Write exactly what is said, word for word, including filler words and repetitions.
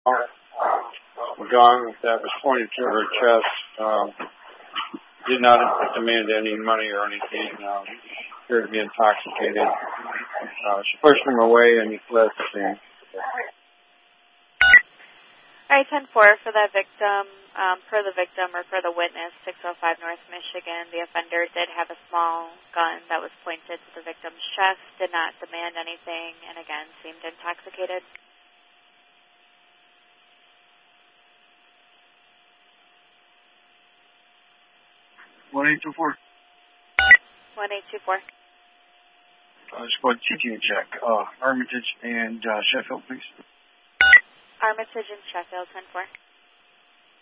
A gun that was pointed to her chest. Um, did not demand any money or anything. Um, appeared to be intoxicated. Uh, she pushed him away and he fled the scene. All right, ten four for the victim, um, for the victim or for the witness, six oh five North Michigan. The offender did have a small gun that was pointed to the victim's chest, did not demand anything, and again seemed intoxicated. one eight two four. one eight two four. Uh, just go T T check. Uh, Armitage and uh, Sheffield, please. Armitage and Sheffield, ten four.